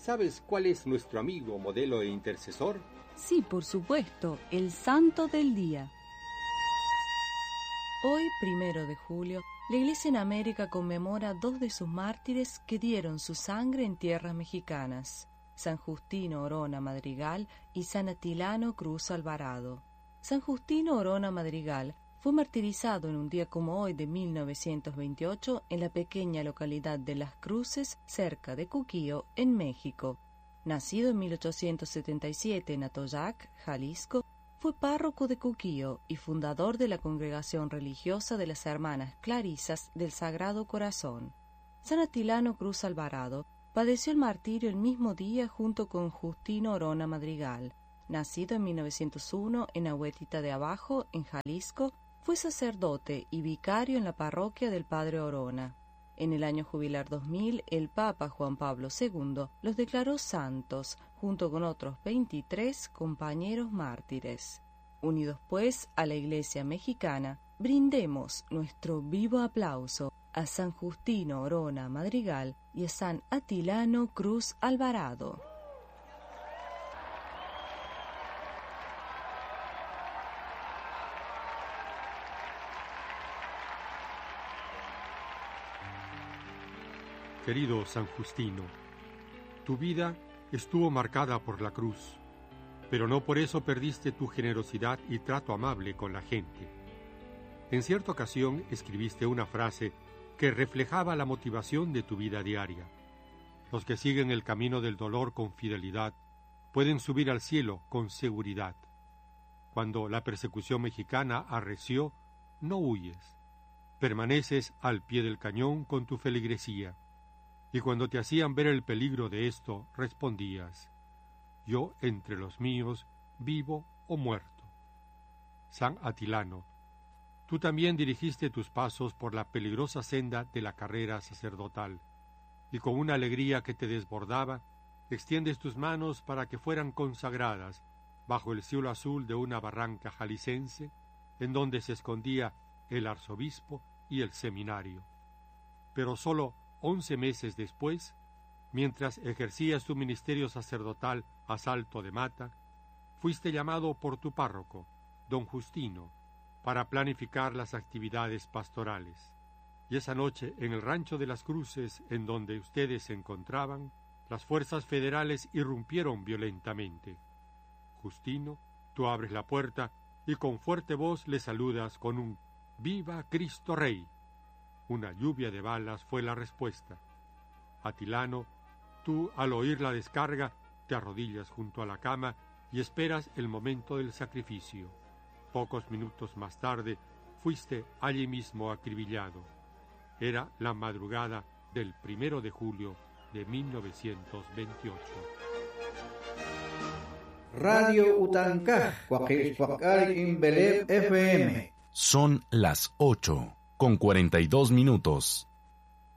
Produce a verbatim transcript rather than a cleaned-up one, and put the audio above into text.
¿Sabes cuál es nuestro amigo, modelo e intercesor? Sí, por supuesto, el santo del día. Hoy, primero de julio, la Iglesia en América conmemora dos de sus mártires que dieron su sangre en tierras mexicanas: San Justino Orona Madrigal y San Atilano Cruz Alvarado. San Justino Orona Madrigal fue martirizado en un día como hoy de mil novecientos veintiocho en la pequeña localidad de Las Cruces, cerca de Cuquío, en México. Nacido en mil ochocientos setenta y siete en Atoyac, Jalisco, fue párroco de Cuquío y fundador de la congregación religiosa de las Hermanas Clarisas del Sagrado Corazón. San Atilano Cruz Alvarado padeció el martirio el mismo día junto con Justino Orona Madrigal. Nacido en mil novecientos uno en Ahuetita de Abajo, en Jalisco, fue sacerdote y vicario en la parroquia del Padre Orona. En el año jubilar dos mil, el Papa Juan Pablo segundo los declaró santos, junto con otros veintitrés compañeros mártires. Unidos pues a la Iglesia mexicana, brindemos nuestro vivo aplauso a San Justino Orona Madrigal y a San Atilano Cruz Alvarado. Querido San Justino, tu vida estuvo marcada por la cruz, pero no por eso perdiste tu generosidad y trato amable con la gente. En cierta ocasión escribiste una frase que reflejaba la motivación de tu vida diaria. Los que siguen el camino del dolor con fidelidad pueden subir al cielo con seguridad. Cuando la persecución mexicana arreció, no huyes. Permaneces al pie del cañón con tu feligresía. Y cuando te hacían ver el peligro de esto, respondías: yo entre los míos, vivo o muerto. San Atilano, tú también dirigiste tus pasos por la peligrosa senda de la carrera sacerdotal, y con una alegría que te desbordaba, extiendes tus manos para que fueran consagradas bajo el cielo azul de una barranca jalicense, en donde se escondía el arzobispo y el seminario. Pero solo once meses después, mientras ejercías tu ministerio sacerdotal a Salto de Mata, fuiste llamado por tu párroco, don Justino, para planificar las actividades pastorales. Y esa noche, en el rancho de las Cruces, en donde ustedes se encontraban, las fuerzas federales irrumpieron violentamente. Justino, tú abres la puerta y con fuerte voz le saludas con un «¡Viva Cristo Rey!». Una lluvia de balas fue la respuesta. Atilano, tú al oír la descarga te arrodillas junto a la cama y esperas el momento del sacrificio. Pocos minutos más tarde fuiste allí mismo acribillado. Era la madrugada del primero de julio de mil novecientos veintiocho. Radio Utancaj, Coaquexpacal, Imbelep F M. Son las ocho con cuarenta y dos minutos.